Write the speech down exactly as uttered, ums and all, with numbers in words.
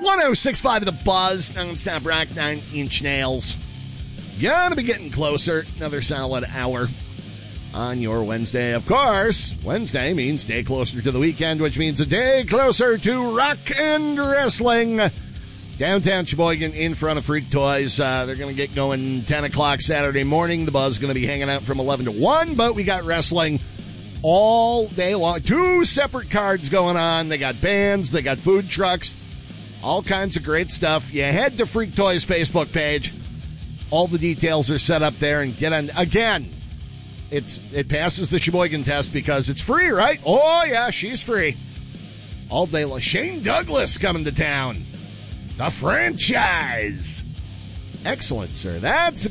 one oh six point five of The Buzz, non-stop rock, nine-inch nails. Gonna be getting closer. Another solid hour on your Wednesday. Of course, Wednesday means day closer to the weekend, which means a day closer to rock and wrestling. Downtown Sheboygan in front of Freak Toys. Uh, they're going to get going ten o'clock Saturday morning. The Buzz is going to be hanging out from eleven to one, but we got wrestling all day long. Two separate cards going on. They got bands. They got food trucks. All kinds of great stuff. You head to Freak Toys' Facebook page. All the details are set up there, and get on. Again, it's it passes the Sheboygan test because it's free, right? Oh, yeah, she's free. All day long. Shane Douglas coming to town. The franchise. Excellent, sir. That's a